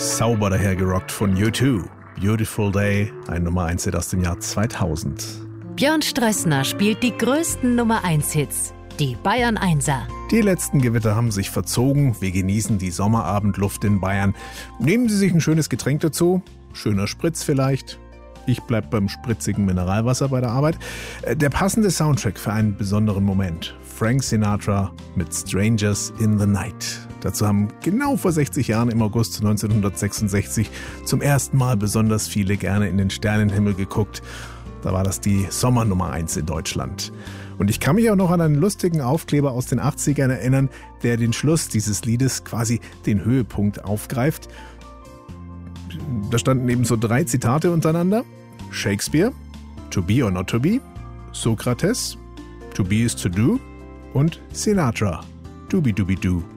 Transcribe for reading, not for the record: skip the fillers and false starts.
Sauber dahergerockt von U2. Beautiful Day, ein Nummer 1 Hit aus dem Jahr 2000. Björn Strössner spielt die größten Nummer 1 Hits, die Bayern 1er. Die letzten Gewitter haben sich verzogen. Wir genießen die Sommerabendluft in Bayern. Nehmen Sie sich ein schönes Getränk dazu. Schöner Spritz vielleicht. Ich bleib beim spritzigen Mineralwasser bei der Arbeit. Der passende Soundtrack für einen besonderen Moment. Frank Sinatra mit Strangers in the Night. Dazu haben genau vor 60 Jahren im August 1966 zum ersten Mal besonders viele gerne in den Sternenhimmel geguckt. Da war das die Sommernummer 1 in Deutschland. Und ich kann mich auch noch an einen lustigen Aufkleber aus den 80ern erinnern, der den Schluss dieses Liedes, quasi den Höhepunkt, aufgreift. Da standen eben so 3 Zitate untereinander. Shakespeare, to be or not to be, Sokrates, to be is to do und Sinatra, doobie-doobie-doo.